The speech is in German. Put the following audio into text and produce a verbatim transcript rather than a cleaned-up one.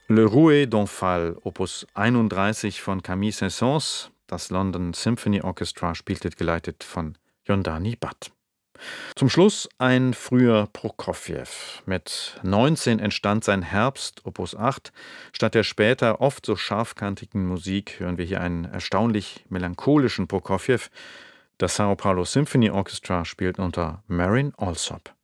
Le Rouet d'Omphale, Opus einunddreißig von Camille Saint-Saëns. Das London Symphony Orchestra spielte geleitet von Yondani Bhatt. Zum Schluss ein früher Prokofjew. Mit neunzehn entstand sein Herbst, Opus acht. Statt der später oft so scharfkantigen Musik hören wir hier einen erstaunlich melancholischen Prokofjew. Das Sao Paulo Symphony Orchestra spielt unter Marin Alsop.